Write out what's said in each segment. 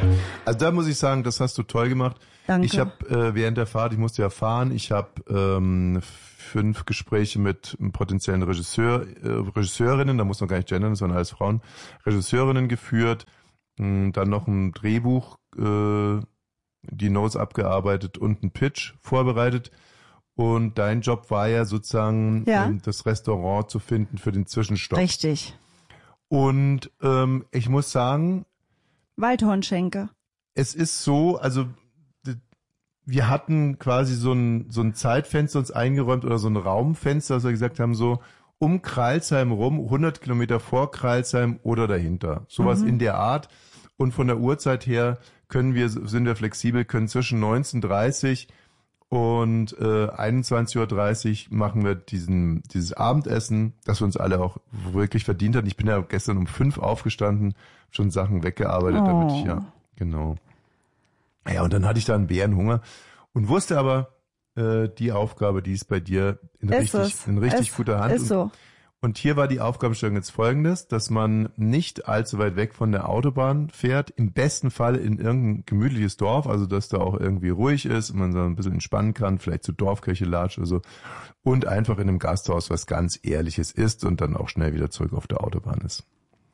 Also da muss ich sagen, das hast du toll gemacht. Danke. Ich habe während der Fahrt, ich musste ja fahren, ich habe 5 Gespräche mit potenziellen Regisseurinnen, da muss man gar nicht gendern, das waren alles Frauen, Regisseurinnen geführt, dann noch ein Drehbuch, die Notes abgearbeitet und einen Pitch vorbereitet. Und dein Job war ja sozusagen, das Restaurant zu finden für den Zwischenstopp. Richtig. Und ich muss sagen, Waldhornschenke. es ist so, also wir hatten quasi so ein Zeitfenster uns eingeräumt oder so ein Raumfenster, dass wir gesagt haben, so um Crailsheim rum, 100 Kilometer vor Crailsheim oder dahinter. Sowas in der Art. Und von der Uhrzeit her sind wir flexibel, können zwischen 19:30 und 21:30 Uhr machen wir dieses Abendessen, das wir uns alle auch wirklich verdient hatten. Ich bin ja gestern um 5 aufgestanden, schon Sachen weggearbeitet, damit ich genau. Ja, und dann hatte ich da einen Bärenhunger und wusste aber, die Aufgabe, die ist bei dir in richtig guter Hand. Ist so. Und hier war die Aufgabenstellung jetzt folgendes, dass man nicht allzu weit weg von der Autobahn fährt, im besten Fall in irgendein gemütliches Dorf, also dass da auch irgendwie ruhig ist und man so ein bisschen entspannen kann, vielleicht zur Dorfkirche latscht oder so, und einfach in einem Gasthaus was ganz Ehrliches isst und dann auch schnell wieder zurück auf der Autobahn ist.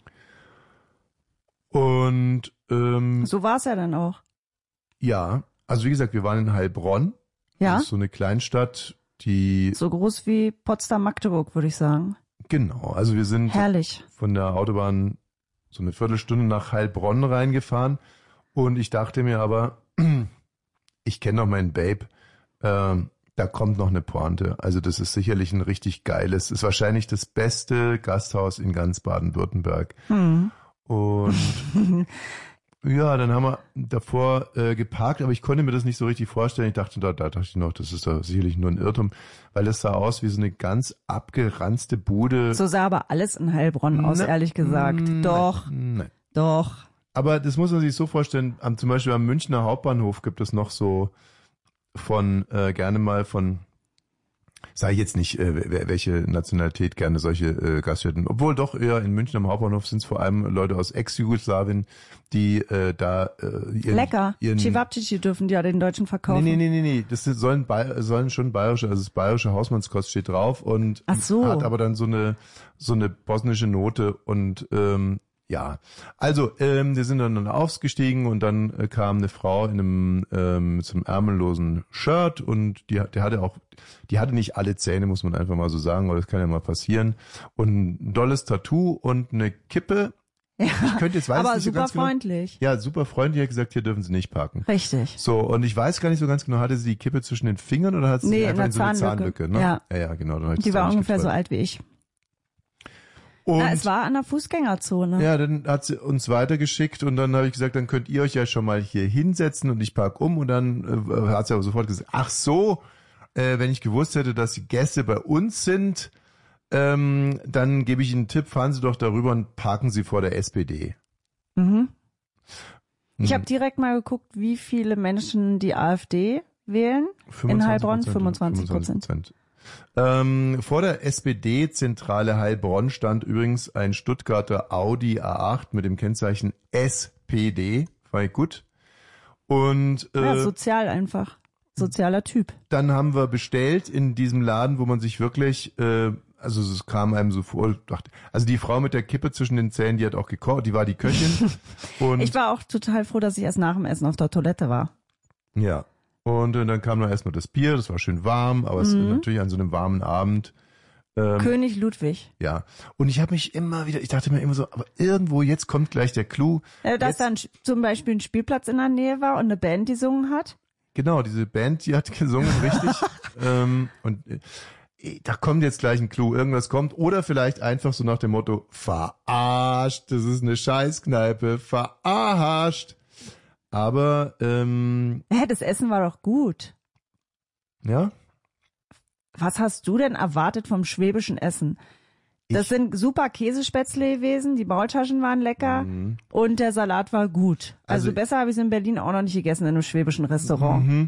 Und so war es ja dann auch. Ja, also wie gesagt, wir waren in Heilbronn. Ja. Das ist so eine Kleinstadt, die... So groß wie Potsdam-Magdeburg, würde ich sagen. Genau, also wir sind Herrlich. Von der Autobahn so eine Viertelstunde nach Heilbronn reingefahren und ich dachte mir aber, ich kenne doch meinen Babe, da kommt noch eine Pointe. Also das ist sicherlich ein richtig geiles, ist wahrscheinlich das beste Gasthaus in ganz Baden-Württemberg. Und ja, dann haben wir davor geparkt, aber ich konnte mir das nicht so richtig vorstellen. Ich dachte, da dachte ich noch, das ist doch sicherlich nur ein Irrtum, weil es sah aus wie so eine ganz abgeranzte Bude. So sah aber alles in Heilbronn aus, ehrlich gesagt. Doch. Aber das muss man sich so vorstellen, zum Beispiel am Münchner Hauptbahnhof gibt es noch so gerne mal von, sage ich jetzt nicht, welche Nationalität gerne solche Gaststätten, obwohl doch eher in München am Hauptbahnhof sind es vor allem Leute aus Ex-Jugoslawien, die lecker. Cevapcici dürfen die ja den Deutschen verkaufen. Nee. Das sollen schon bayerische, also das bayerische Hausmannskost steht drauf und hat aber dann so eine bosnische Note und ja, also wir sind dann aufgestiegen und dann kam eine Frau in einem zum ärmellosen Shirt und die hatte nicht alle Zähne, muss man einfach mal so sagen, aber das kann ja mal passieren, und ein dolles Tattoo und eine Kippe. Ja, ich könnte jetzt weiß aber nicht so super ganz genau. freundlich. Ja, super freundlich, hat gesagt, hier dürfen Sie nicht parken. Richtig. So, und ich weiß gar nicht so ganz genau, hatte sie die Kippe zwischen den Fingern oder hat sie einfach in so eine Zahnlücke? Ne? Ja, genau. Dann die war ungefähr so alt wie ich. Und es war an der Fußgängerzone. Ja, dann hat sie uns weitergeschickt und dann habe ich gesagt, dann könnt ihr euch ja schon mal hier hinsetzen und ich park um, und dann hat sie aber sofort gesagt, ach so, wenn ich gewusst hätte, dass die Gäste bei uns sind, dann gebe ich Ihnen einen Tipp, fahren Sie doch darüber und parken Sie vor der SPD. Ich habe direkt mal geguckt, wie viele Menschen die AfD wählen. In Heilbronn 25%. Vor der SPD-Zentrale Heilbronn stand übrigens ein Stuttgarter Audi A8 mit dem Kennzeichen SPD. War ich gut. Und sozial einfach. Sozialer Typ. Dann haben wir bestellt in diesem Laden, wo man sich wirklich, also es kam einem so vor, dachte, also die Frau mit der Kippe zwischen den Zähnen, die hat auch gekocht, die war die Köchin. Und ich war auch total froh, dass ich erst nach dem Essen auf der Toilette war. Ja. Und dann kam noch erstmal das Bier, das war schön warm, aber es natürlich an so einem warmen Abend. König Ludwig. Ja. Und ich dachte mir immer so, aber irgendwo, jetzt kommt gleich der Clou. Dass dann zum Beispiel ein Spielplatz in der Nähe war und eine Band, die gesungen hat. Genau, diese Band, die hat gesungen, richtig. Und da kommt jetzt gleich ein Clou, irgendwas kommt. Oder vielleicht einfach so nach dem Motto, verarscht, das ist eine Scheißkneipe, verarscht. Aber das Essen war doch gut. Ja? Was hast du denn erwartet vom schwäbischen Essen? Das sind super Käsespätzle gewesen, die Maultaschen waren lecker und der Salat war gut. Also besser habe ich es in Berlin auch noch nicht gegessen in einem schwäbischen Restaurant.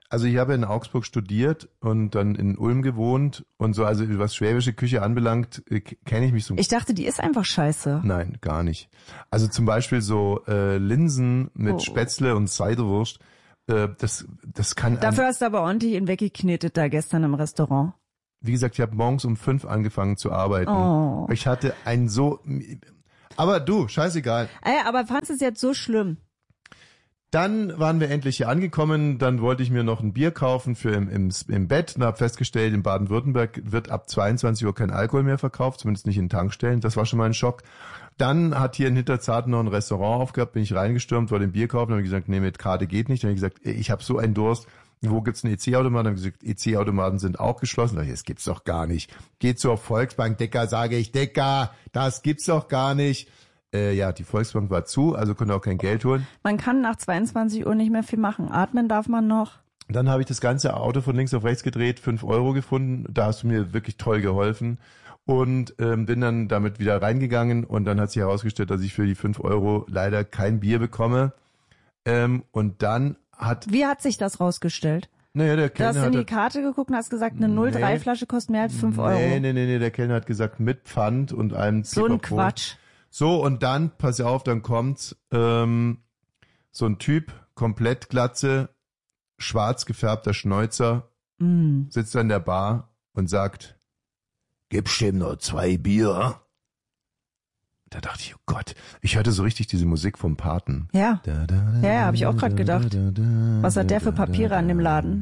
Also ich habe in Augsburg studiert und dann in Ulm gewohnt und so, also was schwäbische Küche anbelangt, kenne ich mich so. Ich dachte, die ist einfach scheiße. Nein, gar nicht. Also zum Beispiel so Linsen mit Spätzle und Ciderwurst, das kann... Dafür hast du aber ordentlich ihn weggeknetet da gestern im Restaurant. Wie gesagt, ich habe morgens um 5 angefangen zu arbeiten. Oh. Ich hatte ein so... Aber du, scheißegal. Aber fandst du es jetzt so schlimm? Dann waren wir endlich hier angekommen, dann wollte ich mir noch ein Bier kaufen für im Bett und habe festgestellt, in Baden-Württemberg wird ab 22 Uhr kein Alkohol mehr verkauft, zumindest nicht in Tankstellen, das war schon mal ein Schock. Dann hat hier in Hinterzarten noch ein Restaurant aufgehabt, bin ich reingestürmt, wollte ein Bier kaufen, habe ich gesagt, nee, mit Karte geht nicht. Dann habe ich gesagt, ich habe so einen Durst, wo gibt's einen EC-Automaten? Dann habe ich gesagt, EC-Automaten sind auch geschlossen. Da das gibt's doch gar nicht. Geht zur Volksbank, Decker, sage ich, Decker, das gibt's doch gar nicht. Ja, die Volksbank war zu, also konnte auch kein Geld holen. Man kann nach 22 Uhr nicht mehr viel machen. Atmen darf man noch. Dann habe ich das ganze Auto von links auf rechts gedreht, 5 Euro gefunden. Da hast du mir wirklich toll geholfen. Und bin dann damit wieder reingegangen und dann hat sich herausgestellt, dass ich für die 5 Euro leider kein Bier bekomme. Und dann hat... Wie hat sich das rausgestellt? Naja, der Du Kellner hast in die Karte geguckt und hast gesagt, eine 0,3 Flasche kostet mehr als 5 Euro. Nee, der Kellner hat gesagt, mit Pfand und einem So ein Pipapo. Quatsch. So, und dann, pass auf, dann kommt so ein Typ, komplett Glatze, schwarz gefärbter Schnäuzer, sitzt an der Bar und sagt, gibst dem noch 2 Bier? Da dachte ich, oh Gott, ich hörte so richtig diese Musik vom Paten. Ja, ja, habe ich auch gerade gedacht. Was hat der für Papiere an dem Laden?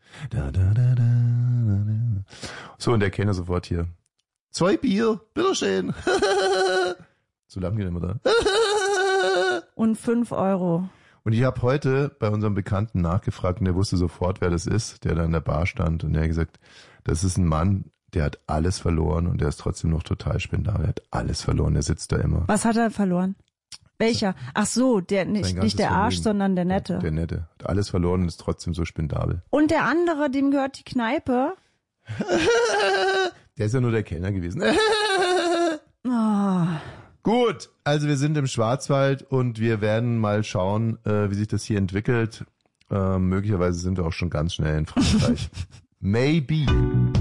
So, und der Kellner sofort hier, 2 Bier, bitteschön. So lang geht immer da. Und 5 Euro. Und ich habe heute bei unserem Bekannten nachgefragt und der wusste sofort, wer das ist, der da in der Bar stand. Und der hat gesagt, das ist ein Mann, der hat alles verloren und der ist trotzdem noch total spendabel. Er hat alles verloren, der sitzt da immer. Was hat er verloren? Welcher? Ach so, der nicht der Arsch, Vermögen. sondern der Nette. Der Nette. Hat alles verloren und ist trotzdem so spendabel. Und der andere, dem gehört die Kneipe. Der ist ja nur der Kellner gewesen. Oh. Gut, also wir sind im Schwarzwald und wir werden mal schauen, wie sich das hier entwickelt. Möglicherweise sind wir auch schon ganz schnell in Frankreich. Maybe.